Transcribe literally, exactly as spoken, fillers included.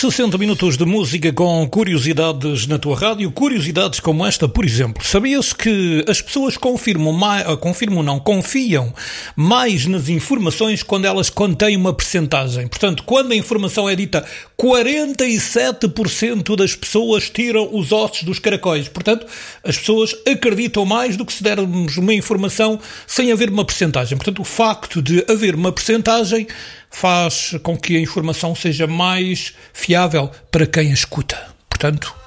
sessenta minutos de música com curiosidades na tua rádio. Curiosidades como esta, por exemplo. Sabias que as pessoas confirmam, mais, confirmam não, confiam mais nas informações quando elas contêm uma percentagem? Portanto, quando a informação é dita, quarenta e sete por cento das pessoas tiram os ossos dos caracóis. Portanto, as pessoas acreditam mais do que se dermos uma informação sem haver uma percentagem. Portanto, o facto de haver uma percentagem faz com que a informação seja mais fiável para quem a escuta. Portanto,